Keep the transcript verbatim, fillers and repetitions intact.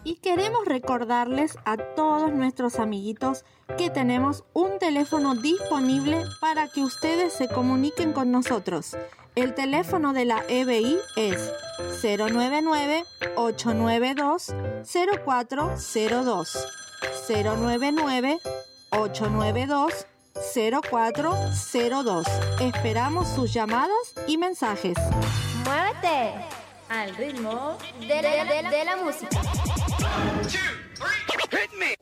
Y queremos recordarles a todos nuestros amiguitos que tenemos un teléfono disponible para que ustedes se comuniquen con nosotros. El teléfono de la E B I es cero nueve nueve, ocho nueve dos, cero cuatro cero dos. cero nueve nueve, ocho nueve dos, cero cuatro cero dos. Esperamos sus llamadas y mensajes. ¡Muévete! Al ritmo de la, de, de la música. One, two, three, hit me!